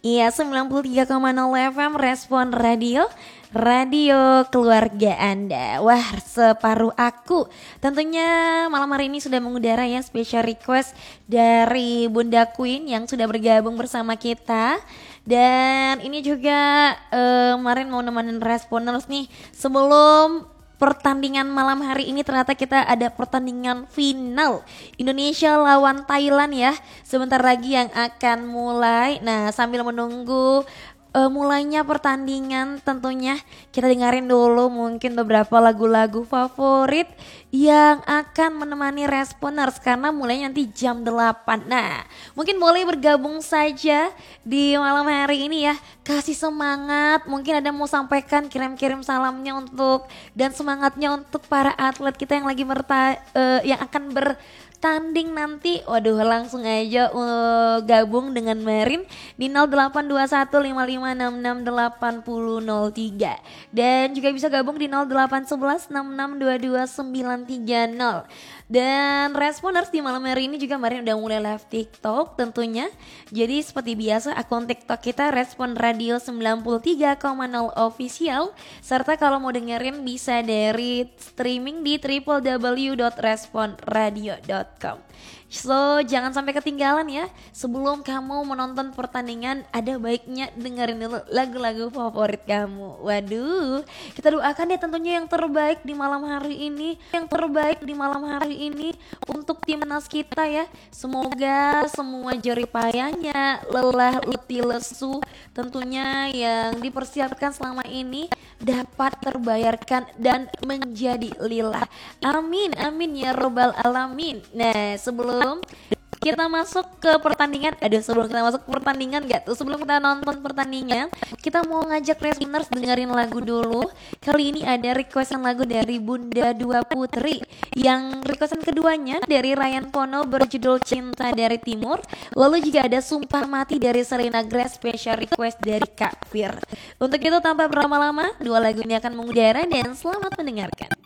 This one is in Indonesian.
Iya, 93,0 FM Respon Radio, radio keluarga Anda. Wah, separuh aku. Tentunya malam hari ini sudah mengudara ya, special request dari Bunda Queen yang sudah bergabung bersama kita. Dan ini juga kemarin mau nemenin Responers nih sebelum pertandingan malam hari ini. Ternyata kita ada pertandingan final Indonesia lawan Thailand ya. Sebentar lagi yang akan mulai. Nah, sambil menunggu mulainya pertandingan tentunya kita dengerin dulu mungkin beberapa lagu-lagu favorit yang akan menemani Responers karena mulainya nanti jam 8. Nah, mungkin boleh bergabung saja di malam hari ini ya. Kasih semangat, mungkin ada mau sampaikan kirim-kirim salamnya untuk dan semangatnya untuk para atlet kita yang lagi yang akan bertanding nanti. Waduh, langsung aja gabung dengan Merin di 082155668003 dan juga bisa gabung di 0811662290. Dan Responers di malam hari ini juga Merin udah mulai live TikTok tentunya. Jadi seperti biasa akun TikTok kita Respon Radio 93,0 official, serta kalau mau dengerin bisa dari streaming di www.responradio.com. So jangan sampai ketinggalan ya. Sebelum kamu menonton pertandingan, ada baiknya dengerin dulu lagu-lagu favorit kamu. Waduh, kita doakan ya tentunya yang terbaik di malam hari ini. Yang terbaik di malam hari ini untuk timnas kita ya. Semoga semua jerih payahnya, lelah, letih, lesu tentunya yang dipersiapkan selama ini dapat terbayarkan dan menjadi lillah. Amin, amin ya robbal alamin. Nah, sebelum kita masuk ke pertandingan, sebelum kita masuk ke pertandingan sebelum kita nonton pertandingan, kita mau ngajak Responers dengerin lagu dulu. Kali ini ada requestan lagu dari Bunda Dua Putri. Yang requestan keduanya dari Ryan Pono berjudul Cinta dari Timur. Lalu juga ada Sumpah Mati dari Selena Grace, special request dari Kak Fir. Untuk itu tanpa berlama-lama, dua lagu ini akan mengudara dan selamat mendengarkan.